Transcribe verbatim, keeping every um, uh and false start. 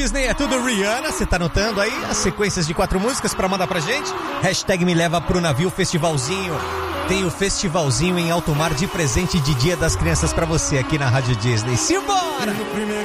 Disney é tudo Rihanna. Você tá anotando aí as sequências de quatro músicas pra mandar pra gente? Hashtag me leva pro navio festivalzinho. Tem o festivalzinho em alto mar de presente de Dia das Crianças pra você aqui na Rádio Disney. Simbora!